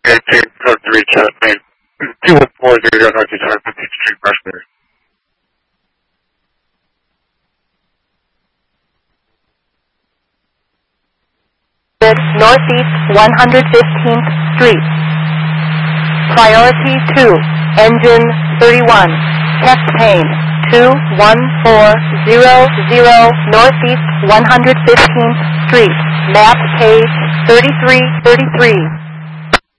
maintain code to reach out main 2140 Northeast 115th Street, Rushmore. Northeast 115th Street. Priority 2, engine 31, test pane 21400 Northeast 115th Street, map page 3333.